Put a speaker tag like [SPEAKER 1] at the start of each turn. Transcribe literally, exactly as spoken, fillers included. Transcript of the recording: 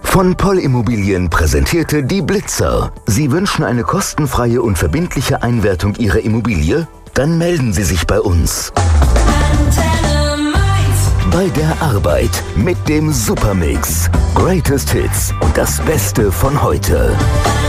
[SPEAKER 1] Von Poll Immobilien präsentierte die Blitzer. Sie wünschen eine kostenfreie und verbindliche Einwertung Ihrer Immobilie? Dann melden Sie sich bei uns. Bei der Arbeit mit dem Supermix. Greatest Hits und das Beste von heute.